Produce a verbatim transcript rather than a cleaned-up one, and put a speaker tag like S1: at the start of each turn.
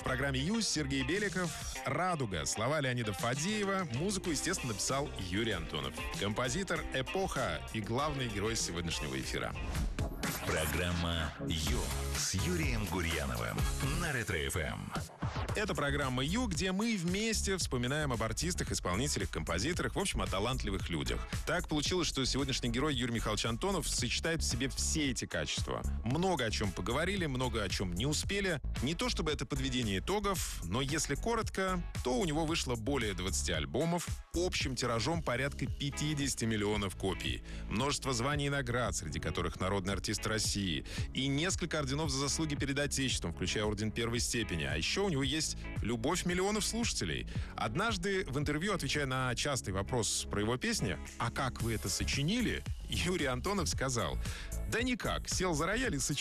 S1: В программе «Юз» Сергей Беликов. «Радуга». Слова Леонида Фадеева. Музыку, естественно, написал Юрий Антонов. Композитор, эпоха и главный герой сегодняшнего эфира.
S2: Программа «Ю» с Юрием Гурьяновым на Ретро-эф эм.
S1: Это программа «Ю», где мы вместе вспоминаем об артистах, исполнителях, композиторах, в общем, о талантливых людях. Так получилось, что сегодняшний герой Юрий Михайлович Антонов сочетает в себе все эти качества. Много о чем поговорили, много о чем не успели. Не то чтобы это подведение итогов, но если коротко, то у него вышло более двадцати альбомов, общим тиражом порядка пятидесяти миллионов копий. Множество званий и наград, среди которых народный артист России. И несколько орденов за заслуги перед Отечеством, включая орден первой степени. А еще у него есть любовь миллионов слушателей. Однажды в интервью, отвечая на частый вопрос про его песни «А как вы это сочинили?», Юрий Антонов сказал: «Да никак, сел за рояль и сочинил».